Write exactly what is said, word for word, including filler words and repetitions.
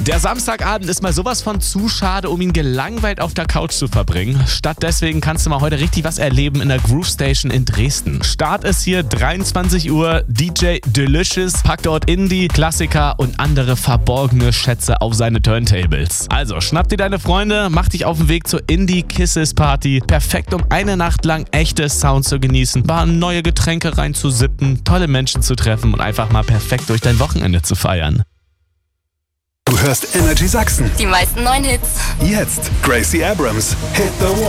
Der Samstagabend ist mal sowas von zu schade, um ihn gelangweilt auf der Couch zu verbringen. Statt deswegen kannst du mal heute richtig was erleben in der Groove Station in Dresden. Start ist hier dreiundzwanzig Uhr. D J Delicious packt dort Indie, Klassiker und andere verborgene Schätze auf seine Turntables. Also schnapp dir deine Freunde, mach dich auf den Weg zur Indie Kisses Party. Perfekt, um eine Nacht lang echte Sound zu genießen, paar neue Getränke reinzusippen, tolle Menschen zu treffen und einfach mal perfekt durch dein Wochenende zu feiern. Du hörst Energy Sachsen. Die meisten neuen Hits. Jetzt Gracie Abrams, Hit the Wall.